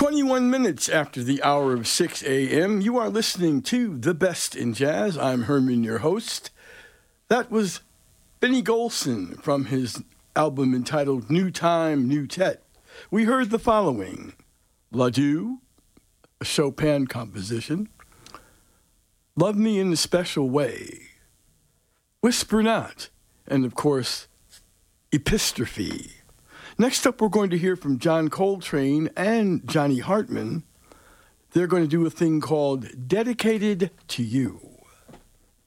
21 minutes after the hour of 6 a.m., you are listening to The Best in Jazz. I'm Herman, your host. That was Benny Golson from his album entitled New Time, New Tet. We heard the following: L'Adieu, a Chopin composition; Love Me in a Special Way; Whisper Not, and of course, Epistrophe. Next up, we're going to hear from John Coltrane and Johnny Hartman. They're going to do a thing called Dedicated to You.